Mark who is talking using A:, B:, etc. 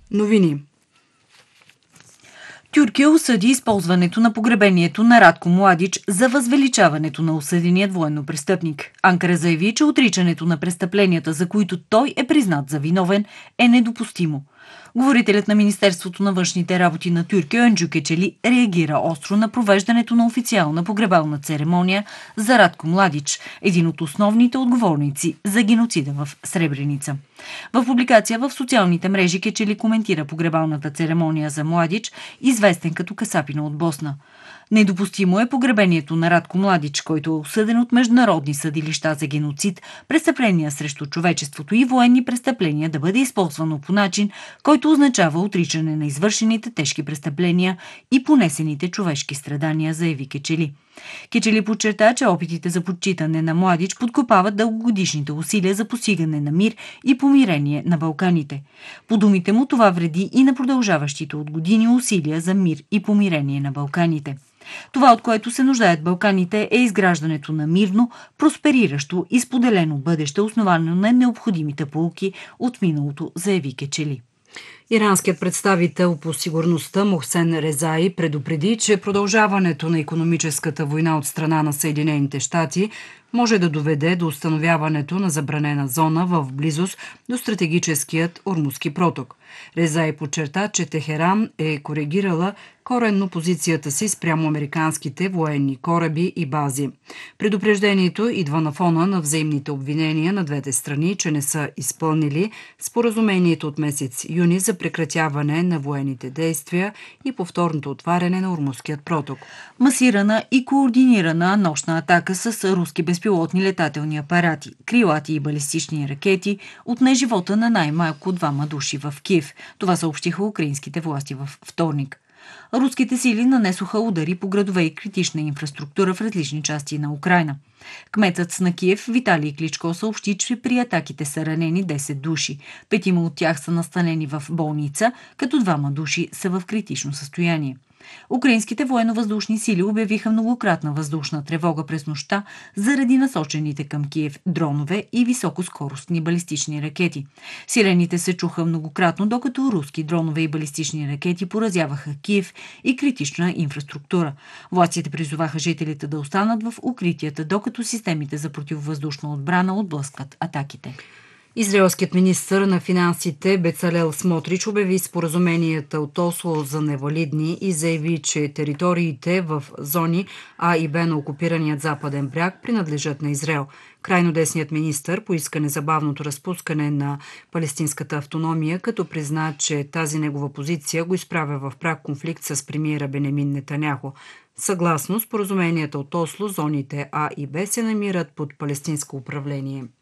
A: Новини.
B: Тюркия осъди използването на погребението на Радко Младич за възвеличаването на осъденият военнопрестъпник. Анкара заяви, че отричането на престъпленията, за които той е признат за виновен, е недопустимо. Говорителят на Министерството на външните работи на Тюркия Енджу Кечели реагира остро на провеждането на официална погребална церемония за Радко Младич, един от основните отговорници за геноцида в Сребреница. В публикация в социалните мрежи Кечели коментира погребалната церемония за Младич, известен като Касапина от Босна. Недопустимо е погребението на Радко Младич, който е осъден от международни съдилища за геноцид, престъпления срещу човечеството и военни престъпления да бъде използвано по начин, който означава отричане на извършените тежки престъпления и понесените човешки страдания, заяви Кечели. Кечели подчерта, че опитите за подчитане на Младич подкопават дългогодишните усилия за постигане на мир и помирение на Балканите. По думите му, това вреди и на продължаващите от години усилия за мир и помирение на Балканите. Това, от което се нуждаят Балканите, е изграждането на мирно, проспериращо и споделено бъдеще, основано на необходимите поуки от миналото, заяви Кечели.
A: Иранският представител по сигурността Мохсен Резаи предупреди, че продължаването на икономическата война от страна на Съединените щати може да доведе до установяването на забранена зона в близост до стратегическият Ормузски проток. Резаи подчерта, че Техеран е коригирала коренно позицията си спрямо американските военни кораби и бази. Предупреждението идва на фона на взаимните обвинения на двете страни, че не са изпълнили споразумението от месец юни за прекратяване на военните действия и повторното отваряне на Ормузският проток.
B: Масирана и координирана нощна атака с руски безпилотни летателни апарати, крилати и балистични ракети отне живота на най-малко 2 души в Киев. Това съобщиха украинските власти във вторник. Руските сили нанесоха удари по градове и критична инфраструктура в различни части на Украйна. Кметът на Киев Виталий Кличко съобщи, че при атаките са ранени 10 души. 5 от тях са настанени в болница, като 2 души са в критично състояние. Украинските военно-въздушни сили обявиха многократна въздушна тревога през нощта заради насочените към Киев дронове и високоскоростни балистични ракети. Сирените се чуха многократно, докато руски дронове и балистични ракети поразяваха Киев и критична инфраструктура. Властите призоваха жителите да останат в укритията, докато системите за противовъздушна отбрана отблъскват атаките.
A: Израелският министър на финансите Бецалел Смотрич обяви споразуменията от Осло за невалидни и заяви, че териториите в зони А и Б на окупираният западен бряг принадлежат на Израел. Крайно десният министър поиска незабавното разпускане на палестинската автономия, като призна, че тази негова позиция го изправя в пряк конфликт с премиера Бенемин Нетаняху. Съгласно споразуменията от Осло, зоните А и Б се намират под палестинско управление.